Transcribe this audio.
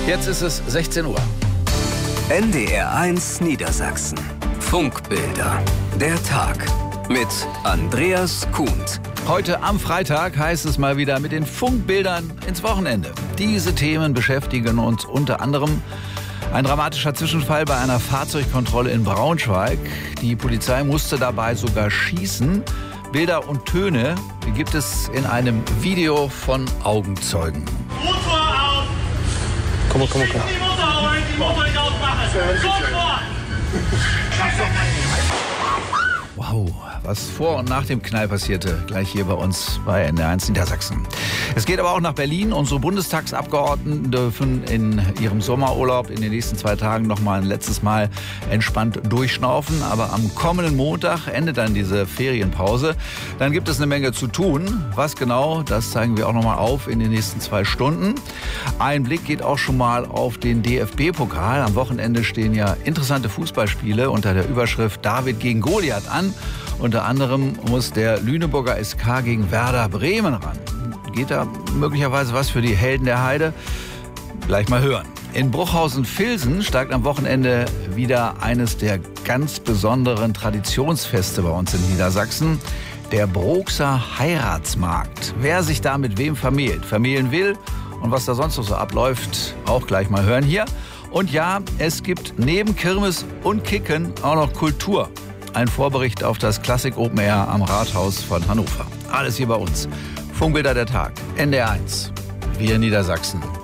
Jetzt ist es 16 Uhr. NDR1 Niedersachsen. Funkbilder. Der Tag. Mit Andreas Kuhnt. Heute am Freitag heißt es mal wieder mit den Funkbildern ins Wochenende. Diese Themen beschäftigen uns unter anderem ein dramatischer Zwischenfall bei einer Fahrzeugkontrolle in Braunschweig. Die Polizei musste dabei sogar schießen. Bilder und Töne gibt es in einem Video von Augenzeugen. Motor auf! Komm. Die Motor holen, die Motor nicht ausmachen! Sofort! Wow, was vor und nach dem Knall passierte, gleich hier bei uns bei NDR1 Niedersachsen. Es geht aber auch nach Berlin. Unsere Bundestagsabgeordneten dürfen in ihrem Sommerurlaub in den nächsten 2 Tagen noch mal ein letztes Mal entspannt durchschnaufen. Aber am kommenden Montag endet dann diese Ferienpause. Dann gibt es eine Menge zu tun. Was genau, das zeigen wir auch noch mal auf in den nächsten 2 Stunden. Ein Blick geht auch schon mal auf den DFB-Pokal. Am Wochenende stehen ja interessante Fußballspiele unter der Überschrift David gegen Goliath an. Unter anderem muss der Lüneburger SK gegen Werder Bremen ran. Geht da möglicherweise was für die Helden der Heide? Gleich mal hören. In Bruchhausen-Vilsen steigt am Wochenende wieder eines der ganz besonderen Traditionsfeste bei uns in Niedersachsen. Der Broxer Heiratsmarkt. Wer sich da mit wem vermählen will und was da sonst noch so abläuft, auch gleich mal hören hier. Und ja, es gibt neben Kirmes und Kicken auch noch Kultur. Ein Vorbericht auf das Classic Open Air am Rathaus von Hannover. Alles hier bei uns. Funkbilder der Tag. NDR1. Wir Niedersachsen.